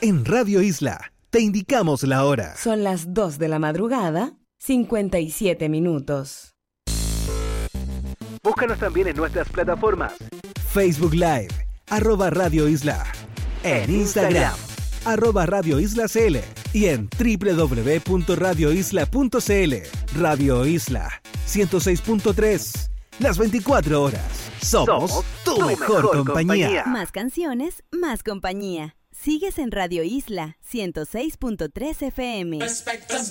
En Radio Isla, te indicamos la hora. Son las 2 de la madrugada, 57 minutos. Búscanos también en nuestras plataformas. Facebook Live, @Radio Isla. En Instagram, @Radio Isla CL. Y en www.radioisla.cl. Radio Isla, 106.3. Las 24 horas. Somos tu mejor compañía. Más canciones, más compañía. Sigues en Radio Isla 106.3 FM.